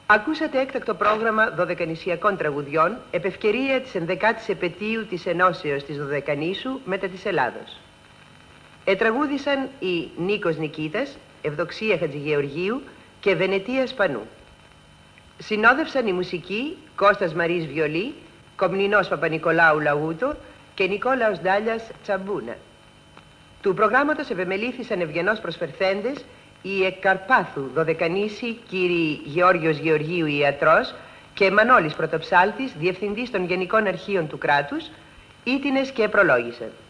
Ακούσατε έκτακτο πρόγραμμα δωδεκανησιακών τραγουδιών επ' ευκαιρία της 11ης επετείου της ενώσεως της Δωδεκανήσου μετά της Ελλάδος. Τραγούδησαν οι Νίκος Νικήτας, Ευδοξία Χατζηγεωργίου και Βενετία Σπανού. Συνόδευσαν οι μουσικοί Κώστας Μαρής Βιολί, Κομνηνός Παπα-Νικολάου Λαούτο και Νικόλαος Ντάλιας Τσαμπούνα. Του προγράμματος επεμελήθησαν ευγενώς προσφερθέντες οι εκ Καρπάθου Δωδεκανήσι κύριοι Γεώργιος Γεωργίου Ιατρός και Μανώλης Πρωτοψάλτης, Διευθυντής των Γενικών Αρχείων του Κράτους, ήτινες και προλόγησαν.